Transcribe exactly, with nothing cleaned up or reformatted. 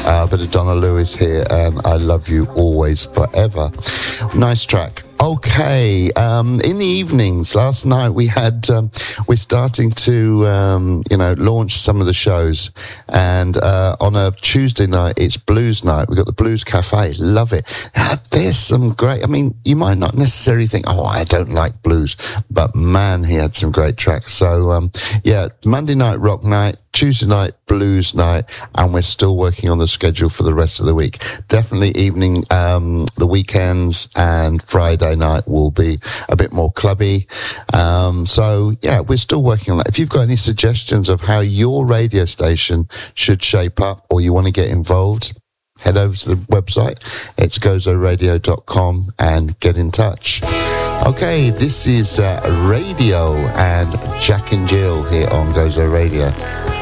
Uh, a bit of Donna Lewis here, and I Love You Always Forever. Nice track. Okay, um, in the evenings last night we had, um, we're starting to, um, you know, launch some of the shows, and uh, on a Tuesday night it's Blues Night. We've got the Blues Cafe, love it. Uh, there's some great, I mean, you might not necessarily think, oh, I don't like blues, but man, he had some great tracks. So, um, yeah, Monday night Rock Night, Tuesday night Blues Night, and we're still working on the schedule for the rest of the week. Definitely evening, um, the weekends and Friday night will be a bit more clubby. Um, so yeah, we're still working on that. If you've got any suggestions of how your radio station should shape up, or you want to get involved, head over to the website. It's gozo radio dot com and get in touch. Okay, this is uh, Radio and Jack and Jill here on Gozo Radio.